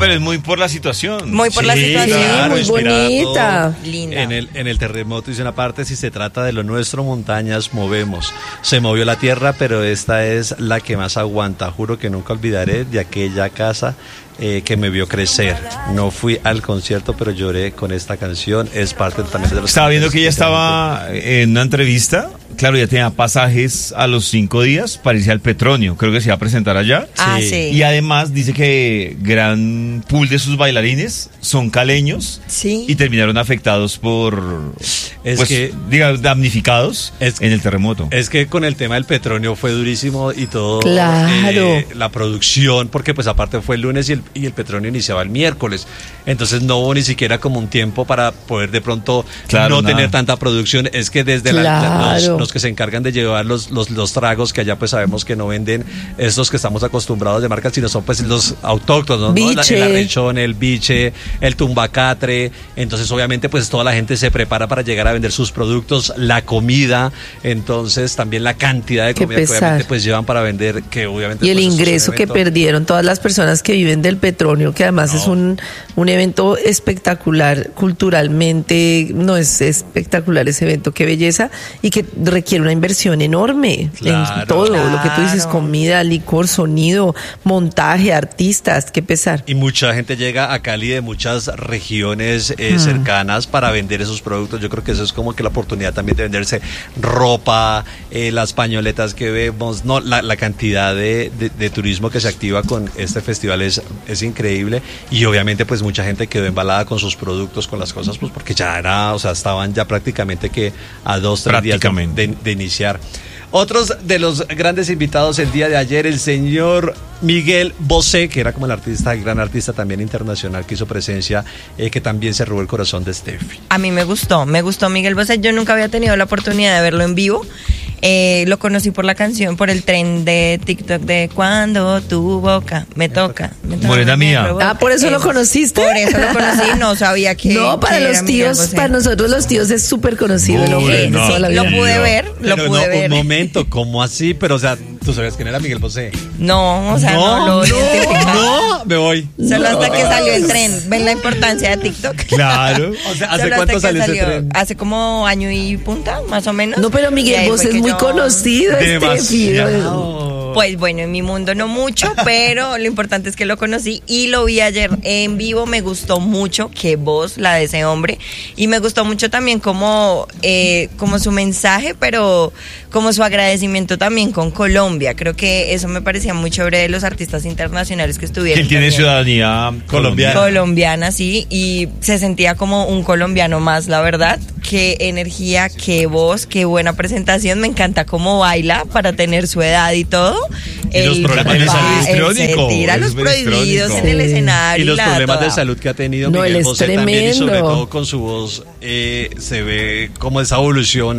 pero es muy por la situación. Muy por la situación. Claro, muy bonita. Linda. En el terremoto dice una parte, si se trata de lo nuestro, montañas movemos. Se movió la tierra, pero esta es la que más aguanta. Juro que nunca olvidaré de aquella casa que me vio crecer. No fui al concierto, pero lloré con esta canción. Es parte también de los... Estaba viendo que ella estaba en una entrevista. Claro, ya tenía pasajes a los 5 días para irse al Petronio. Creo que se iba a presentar allá. Sí. Y además dice que gran pool de sus bailarines son caleños. Sí. Y terminaron afectados por... damnificados en el terremoto. Es que con el tema del Petronio fue durísimo y todo. Claro. La producción, porque pues aparte fue el lunes y el Petronio iniciaba el miércoles. Entonces no hubo ni siquiera como un tiempo para poder de pronto tener tanta producción. Es que desde los que se encargan de llevar los tragos, que allá pues sabemos que no venden estos que estamos acostumbrados de marcas, sino son pues los autóctonos, ¿no? El arrechón, el biche, el tumbacatre. Entonces obviamente pues toda la gente se prepara para llegar a vender sus productos, la comida, entonces también la cantidad de comida que obviamente pues llevan para vender, que obviamente... Y el pues, ingreso que perdieron todas las personas que viven del Petronio, que además es un evento espectacular culturalmente, no es espectacular ese evento, qué belleza, y que requiere una inversión enorme en todo, lo que tú dices, comida, licor, sonido, montaje, artistas, qué pesar. Y mucha gente llega a Cali de muchas regiones cercanas para vender esos productos. Yo creo que eso es como que la oportunidad también de venderse ropa, las pañoletas que vemos, la cantidad de turismo que se activa con este festival es increíble, y obviamente pues mucha gente quedó embalada con sus productos, con las cosas, pues porque ya estaban ya prácticamente que a 2-3 días de iniciar. Otros de los grandes invitados el día de ayer, el señor Miguel Bosé, que era como el gran artista también internacional que hizo presencia, que también se robó el corazón de Steffi. A mí me gustó Miguel Bosé. Yo nunca había tenido la oportunidad de verlo en vivo. Lo conocí por la canción, por el tren de TikTok de Cuando tu boca me toca. Morena mía. ¿Por eso lo conociste? Por eso lo conocí, no sabía que... No, para los tíos, para nosotros los tíos es súper conocido. Lo pude ver. Un momento, ¿cómo así? Pero, o sea, ¿tú sabías quién era Miguel Bosé? No, o sea, no lo identificaba. No, me voy. Solo hasta que salió el tren. ¿Ven la importancia de TikTok? Claro. O sea, ¿hace cuánto salió ese tren? Hace como año y punta, más o menos. No, pero Miguel Bosé es muy conocido. Pues bueno, en mi mundo no mucho, pero lo importante es que lo conocí y lo vi ayer en vivo. Me gustó mucho, qué voz la de ese hombre, y me gustó mucho también como su mensaje, pero como su agradecimiento también con Colombia. Creo que eso me parecía muy chévere de los artistas internacionales que estuvieron. Él tiene ciudadanía colombiana, sí, y se sentía como un colombiano más, la verdad. Qué energía, qué voz, qué buena presentación. Me encanta cómo baila para tener su edad y todo. Y los problemas de salud histriónico. Se tira los prohibidos en el escenario. Y los problemas de salud que ha tenido Miguel Bosé también, y sobre todo con su voz se ve como esa evolución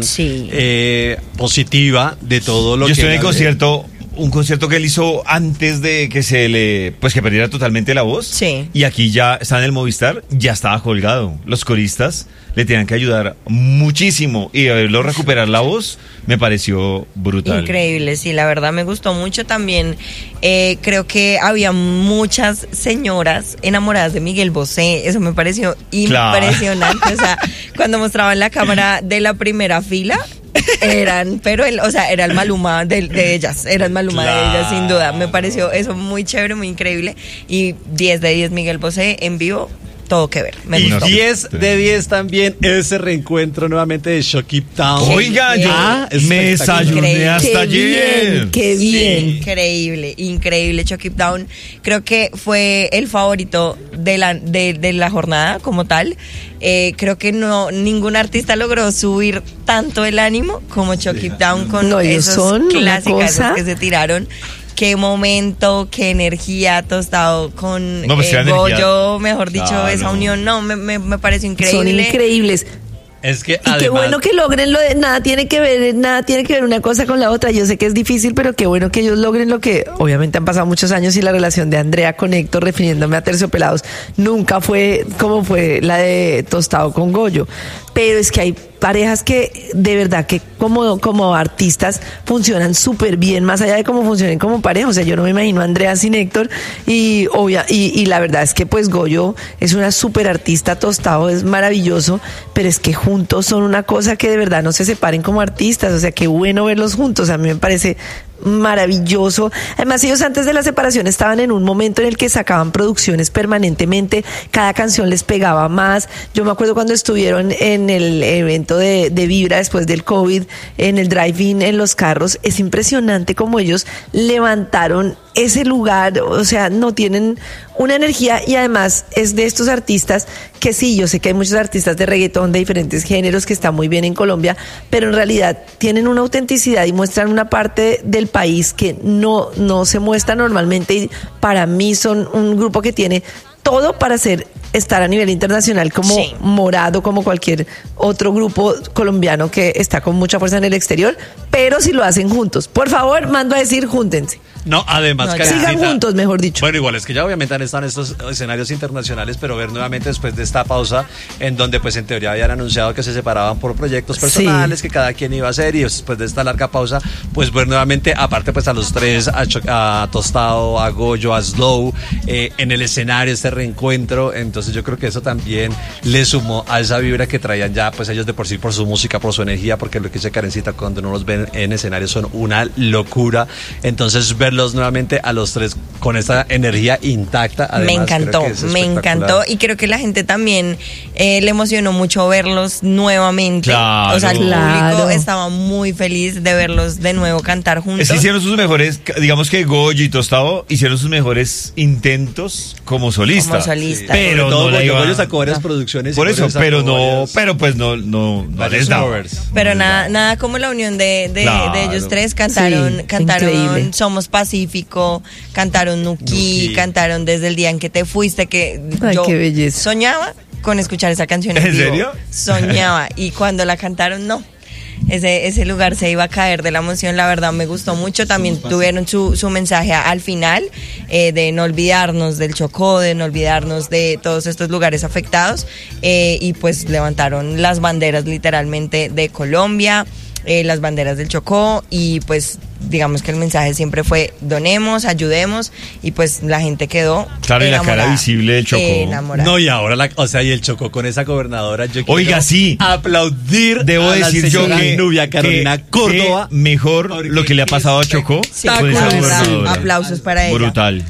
positiva de todo lo que... Yo estoy en un concierto que él hizo antes de que que perdiera totalmente la voz. Sí. Y aquí ya está en el Movistar, ya estaba colgado. Los coristas le tenían que ayudar muchísimo, y verlo recuperar la voz me pareció brutal. Increíble, sí, la verdad me gustó mucho también. Creo que había muchas señoras enamoradas de Miguel Bosé. Eso me pareció impresionante. O sea, cuando mostraban la cámara de la primera fila, era el Maluma de ellas, era el Maluma de ellas, sin duda. Me pareció eso muy chévere, muy increíble, y 10 de 10 Miguel Bosé en vivo, todo que ver. Y 10 de 10 también ese reencuentro nuevamente de Shock It Down. Oiga, yo me desayuné hasta ayer. Qué bien. Increíble Shock It Down. Creo que fue el favorito de la jornada como tal. Creo que ningún artista logró subir tanto el ánimo como Shock It Down con esos clásicos que se tiraron. Qué momento, qué energía, Tostado con Goyo, mejor dicho, esa unión, me pareció increíble. Son increíbles. Es que además, qué bueno que logren lo de nada tiene que ver una cosa con la otra. Yo sé que es difícil, pero qué bueno que ellos logren lo que obviamente han pasado muchos años, y la relación de Andrea con Héctor, refiriéndome a Terciopelados, nunca fue como fue la de Tostado con Goyo. Pero es que hay parejas que de verdad que como artistas funcionan súper bien, más allá de cómo funcionen como pareja. O sea, yo no me imagino a Andrea sin Héctor y la verdad es que pues Goyo es una súper artista, Tostado es maravilloso, pero es que juntos son una cosa que de verdad no se separen como artistas. O sea, qué bueno verlos juntos, a mí me parece maravilloso. Además, ellos antes de la separación estaban en un momento en el que sacaban producciones permanentemente, cada canción les pegaba más. Yo me acuerdo cuando estuvieron en el evento de Vibra después del COVID, en el drive-in, en los carros, es impresionante cómo ellos levantaron ese lugar. O sea, no tienen una energía, y además es de estos artistas que sí, yo sé que hay muchos artistas de reggaetón de diferentes géneros que están muy bien en Colombia, pero en realidad tienen una autenticidad y muestran una parte del país que no se muestra normalmente, y para mí son un grupo que tiene todo para estar a nivel internacional, como sí. Morado, como cualquier otro grupo colombiano que está con mucha fuerza en el exterior, pero si lo hacen juntos. Por favor, mando a decir, júntense. No, además, no, sigan juntos, mejor dicho. Bueno, igual es que ya obviamente han estado en estos escenarios internacionales, pero ver nuevamente después de esta pausa, en donde pues en teoría habían anunciado que se separaban por proyectos personales, sí, que cada quien iba a hacer, y después de esta larga pausa, pues ver nuevamente, aparte pues a los tres, a Tostado, a Goyo, a Slow, en el escenario, este reencuentro. Entonces yo creo que eso también le sumó a esa vibra que traían ya pues ellos de por sí, por su música, por su energía, porque lo que dice Karencita, cuando no los ven en escenario son una locura. Entonces verlos nuevamente a los tres con esta energía intacta, además, me encantó, y creo que la gente también le emocionó mucho verlos nuevamente. Claro. O sea, el público estaba muy feliz de verlos de nuevo cantar juntos. Hicieron sus mejores, digamos que Goyo y Tostado hicieron sus mejores intentos como solistas. Sí. Pero no Goyo sacó varias producciones. Por eso, pero pues no les daba. Pero nada como la unión de ellos tres. Cantaron Somos Pacífico, cantaron Nuki, cantaron Desde el Día en que te fuiste, que ay, yo qué belleza. Soñaba con escuchar esa canción en vivo. ¿En serio? Soñaba, y cuando la cantaron, no. Ese lugar se iba a caer de la emoción. La verdad me gustó mucho. También tuvieron su mensaje al final, de no olvidarnos del Chocó, de no olvidarnos de todos estos lugares afectados, y pues levantaron las banderas literalmente de Colombia, las banderas del Chocó, y pues digamos que el mensaje siempre fue donemos, ayudemos, y pues la gente quedó claro, y la cara visible del Chocó. Enamorada. No, y ahora y el Chocó con esa gobernadora, yo quiero oiga, sí, aplaudir. Debo decir yo que Nubia Carolina Córdoba, que mejor lo que le ha pasado a Chocó, sí, con esa gobernadora. Aplausos para ella. Brutal.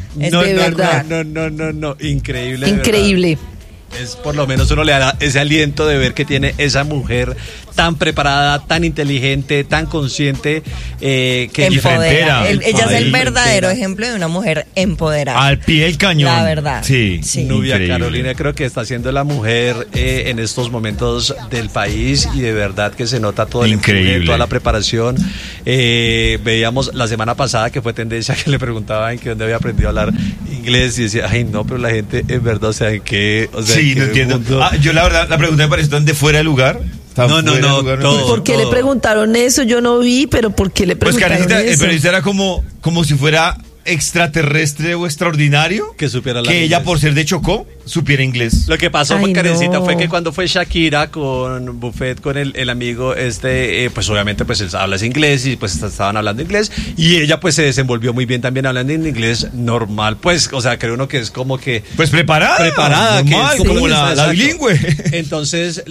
No, increíble. Increíble. Es por lo menos uno le da ese aliento de ver que tiene esa mujer tan preparada, tan inteligente, tan consciente, que empodera. Ella es el verdadero ejemplo de una mujer empoderada. Al pie del cañón. La verdad. Sí. Nubia Carolina creo que está siendo la mujer en estos momentos del país, y de verdad que se nota todo el empuje, toda la preparación. Veíamos la semana pasada que fue tendencia que le preguntaban que dónde había aprendido a hablar inglés, y decía, ay no, pero la gente en verdad, o sea, ¿en qué? O sea, sí, no entiendo. Yo la verdad, la pregunta me pareció tan de fuera de lugar. No, ¿por qué le preguntaron eso? Yo no vi, pero ¿por qué le preguntaron eso? El periodista era como si fuera extraterrestre o extraordinario, que supiera que ella, por ser de Chocó, supiera inglés. Lo que pasó con Karencita fue que cuando fue Shakira con Buffet, con el amigo pues obviamente pues él habla inglés, y pues estaban hablando inglés, y ella pues se desenvolvió muy bien también hablando en inglés normal, pues, o sea, creo uno que es como que pues preparada normal, como la bilingüe. Entonces